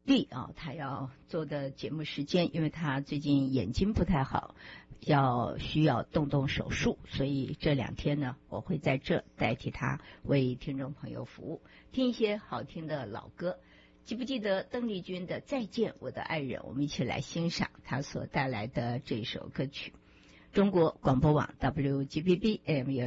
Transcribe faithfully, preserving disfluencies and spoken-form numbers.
丽啊，他要做的节目时间，因为他最近眼睛不太好，要需要动动手术，所以这两天呢，我会在这代替他为听众朋友服务，听一些好听的老歌。记不记得邓丽君的《再见我的爱人》？我们一起来欣赏她所带来的这首歌曲。中国广播网 W G B B A M